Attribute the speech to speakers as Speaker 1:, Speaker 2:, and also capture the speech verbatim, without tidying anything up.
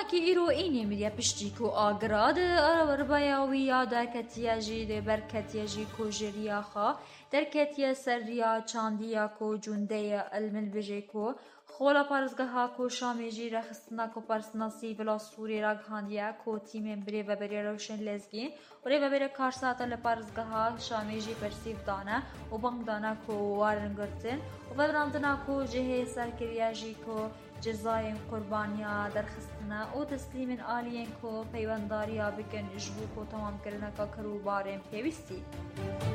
Speaker 1: کی ایرو اینی می‌دیا پشتی کو آگراد ربایاوی یا در کتیا جی بر کتیا جی کو جریا خا در کتیا سریا چاندیا کو جونده علم بجی کو خولا پارزگاه کو شامیجی رخصتنا کو پارسناسی بلا سوری راگهاندیا کو تیم بری و بری روشن لزگین و ری و بری کارساتا لپارزگاه شامیجی پرسیف دانه و بانگ دانه کو وارنگرتن و بدراندنا کو جهه سرکریا جی کو جزای قربانیا درخستنا و تسلیم آلیین کو پیونداریا بکن جبو کو تمام کرنا کا کرو بارم پیوستی